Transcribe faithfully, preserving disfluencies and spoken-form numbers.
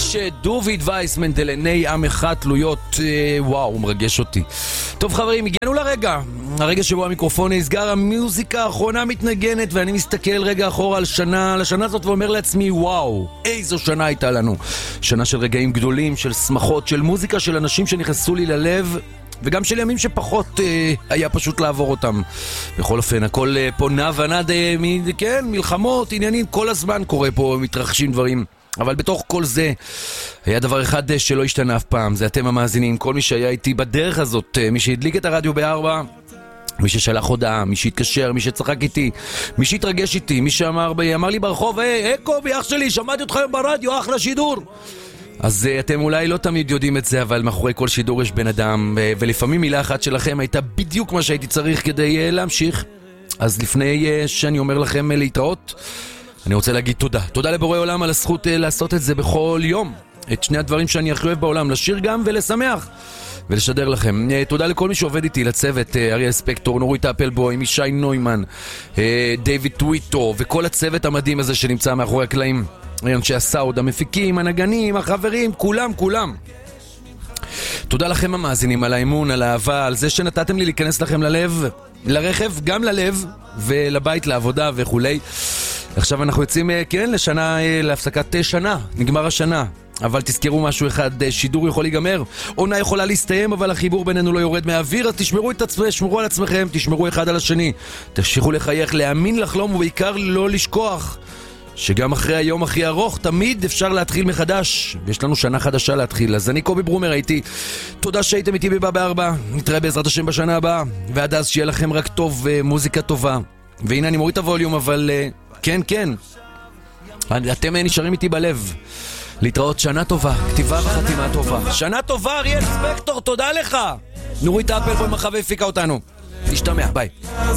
חדש, דוביד וייס, מנדלני עם אחד תלויות, וואו, הוא מרגש אותי. טוב חברים, הגענו לרגע, הרגע שבו המיקרופון נסגר, המוזיקה האחרונה מתנגנת, ואני מסתכל רגע אחורה על שנה, לשנה הזאת, ואומר לעצמי, וואו, איזו שנה הייתה לנו. שנה של רגעים גדולים, של שמחות, של מוזיקה, של אנשים שנכנסו לי ללב, וגם של ימים שפחות אה, היה פשוט לעבור אותם. בכל אופן, הכל אה, פה נע ונד, אה, מ- כן, מלחמות, עניינים, כל הזמן קורה פה, מתרחשים דברים. אבל בתוך כל זה, היה דבר אחד אה, שלא השתנה אף פעם, זה אתם המאזינים, כל מי שהיה איתי בדרך הזאת, אה, מי שהדליק את הרדיו בארבע, מי ששלח הודעה, מי שהתקשר, מי שצחק איתי, מי שהתרגש איתי, מי שאמר אמר לי ברחוב, היי, היי קובי, אח שלי, שמעתי אותך היום ברדיו, אחלה שידור. אז uh, אתם אולי לא תמיד יודעים את זה, אבל מאחורי כל שידור יש בן אדם, uh, ולפעמים מילה אחת שלכם הייתה בדיוק מה שהייתי צריך כדי uh, להמשיך. אז לפני uh, שאני אומר לכם uh, להתראות, אני רוצה להגיד תודה. תודה לבורא עולם על הזכות uh, לעשות את זה בכל יום. את שני הדברים שאני הכי אוהב בעולם, לשיר גם ולשמח. ולשדר לכם. Uh, תודה לכל מי שעובד איתי, לצוות, uh, אריה ספקטור, נורית אפלבוי, מישי נוימן, uh, דיוויד טוויטו, וכל הצוות המדהים הזה שנמצא מאחורי הקלעים. אנשי הסאוד, המפיקים, הנגנים, החברים, כולם, כולם. תודה לכם המאזינים על האמון, על האהבה, על זה שנתתם לי להיכנס לכם ללב, לרכב, גם ללב, ולבית, לעבודה וכולי. עכשיו אנחנו יוצאים, כן, לשנה, להפסקת שנה, נגמר השנה. אבל תזכרו משהו אחד, שידור יכול להיגמר, עונה יכולה להסתיים, אבל החיבור בינינו לא יורד מהאוויר, אז תשמרו את עצמכם, תשמרו על עצמכם, תשמרו אחד על השני, תמשיכו לחייך, להאמין, לחלום, ובעיקר לא לשכוח שגם אחרי היום הכי ארוך תמיד אפשר להתחיל מחדש, ויש לנו שנה חדשה להתחיל. אז אני קובי ברומר הייתי, תודה שהייתם איתי בבא בארבע, נתראה בעזרת השם בשנה הבאה, ועד אז שיהיה לכם רק טוב ומוזיקה טובה. והנה אני מוריד את הווליום, אבל כן כן, אתם נשארים איתי בלב. להתראות, שנה טובה, כתיבה וחתימה טובה. שנה טובה אריאל ספקטור, תודה לך. נורית אפלבוי מחווה הפיקה אותנו, נשתמע, ביי.